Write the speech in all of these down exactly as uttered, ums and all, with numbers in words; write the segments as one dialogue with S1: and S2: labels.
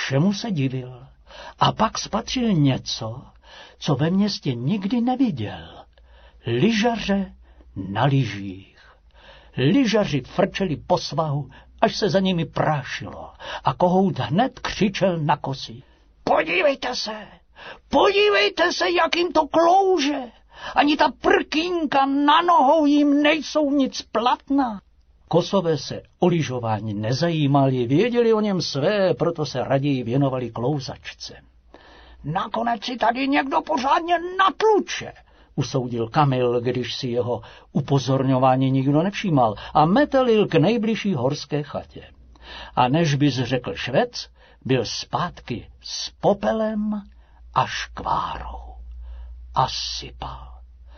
S1: Všemu se divil a pak spatřil něco, co ve městě nikdy neviděl. Lyžaře na lyžích. Lyžaři frčeli po svahu, až se za nimi prášilo a kohout hned křičel na kosi. Podívejte se, podívejte se, jak jim to klouže. Ani ta prkínka na nohou jim nejsou nic platná. Kosové se o lyžování nezajímali, věděli o něm své, proto se raději věnovali klouzačce. Nakonec si tady někdo pořádně natluče, usoudil Kamil, když si jeho upozorňování nikdo nevšímal a metelil k nejbližší horské chatě. A než bys řekl švec, byl zpátky s popelem a škvárou. A sypal.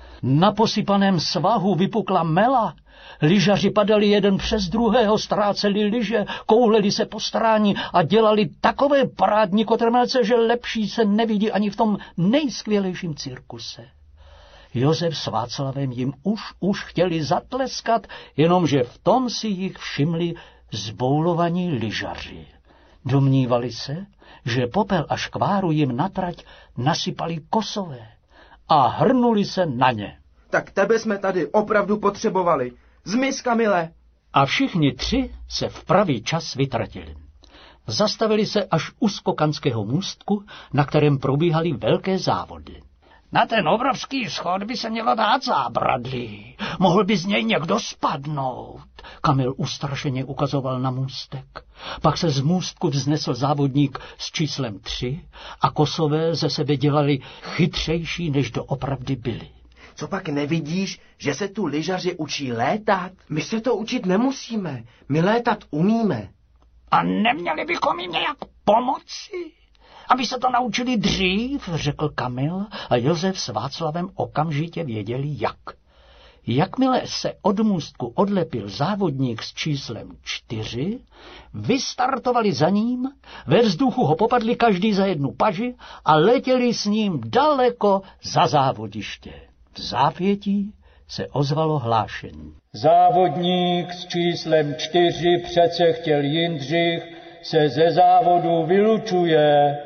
S1: Na posypaném svahu vypukla mela, lyžaři padali jeden přes druhého, ztráceli lyže, kouleli se po strání a dělali takové parádní kotrmelce, že lepší se nevidí ani v tom nejskvělejším cirkuse. Josef s Václavem jim už už chtěli zatleskat, jenomže v tom si jich všimli zboulovaní lyžaři. Domnívali se, že popel a škváru jim na trať nasypali Kosové a hrnuli se na ně.
S2: Tak tebe jsme tady opravdu potřebovali. Zmiz, Kamile!
S1: A všichni tři se v pravý čas vytratili. Zastavili se až u skokanského můstku, na kterém probíhaly velké závody. Na ten obrovský schod by se mělo dát zábradlí. Mohl by z něj někdo spadnout. Kamil ustrašeně ukazoval na můstek. Pak se z můstku vznesl závodník s číslem tři a Kosové ze sebe dělali chytřejší, než doopravdy byli.
S2: Co pak nevidíš, že se tu lyžaři učí létat? My se to učit nemusíme. My létat umíme.
S1: A neměli bychom jim nějak pomoci? Aby se to naučili dřív, řekl Kamil a Josef s Václavem okamžitě věděli jak. Jakmile se od můstku odlepil závodník s číslem čtyři, vystartovali za ním, ve vzduchu ho popadli každý za jednu paži a letěli s ním daleko za závodiště. V zápětí se ozvalo hlášení.
S3: Závodník s číslem čtyři, přece chtěl Jindřich, se ze závodu vylučuje.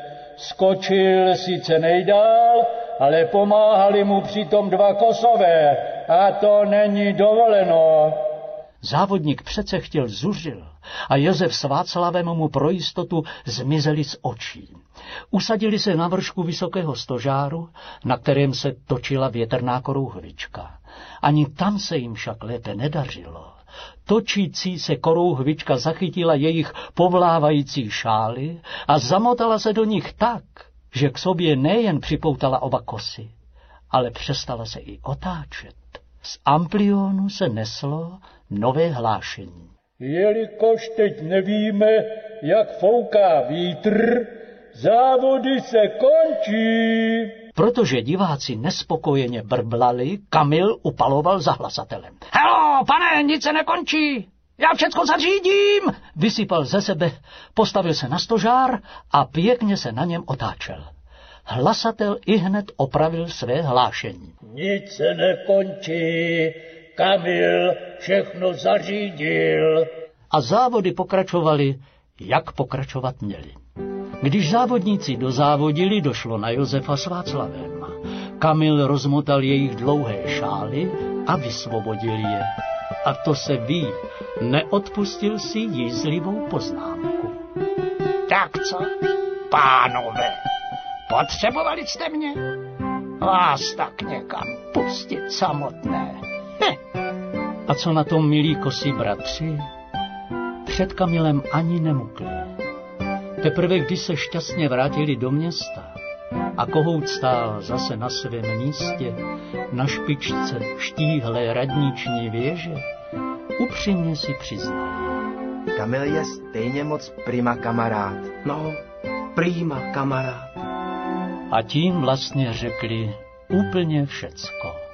S3: Skočil sice nejdál, ale pomáhali mu přitom dva Kosové a to není dovoleno.
S1: Závodník přece chtěl zuřil a Josef s Václavem mu pro jistotu zmizeli z očí. Usadili se na vršku vysokého stožáru, na kterém se točila větrná korouhvička. Ani tam se jim však lépe nedařilo. Točící se korouhvička zachytila jejich povlávající šály a zamotala se do nich tak, že k sobě nejen připoutala oba kosy, ale přestala se i otáčet. Z amplionu se neslo nové hlášení.
S3: Jelikož teď nevíme, jak fouká vítr, závody se končí.
S1: Protože diváci nespokojeně brblali, Kamil upaloval za hlasatelem. Helo, pane, nic se nekončí, já všecko zařídím, vysypal ze sebe, postavil se na stožár a pěkně se na něm otáčel. Hlasatel ihned opravil své hlášení.
S3: Nic se nekončí, Kamil všechno zařídil.
S1: A závody pokračovaly, jak pokračovat měly. Když závodníci dozávodili, došlo na Josefa s Václavem. Kamil rozmotal jejich dlouhé šály a vysvobodil je. A to se ví, neodpustil si jízlivou poznámku. Tak co, pánové, potřebovali jste mě? Vás tak někam pustit samotné. Heh. A co na tom, milí kosí bratři? Před Kamilem ani nemukli. Teprve když se šťastně vrátili do města a kohout stál zase na svém místě, na špičce štíhlé radniční věže, upřímně si přiznali.
S2: Kamil je stejně moc prima kamarád. No, prima kamarád.
S1: A tím vlastně řekli úplně všecko.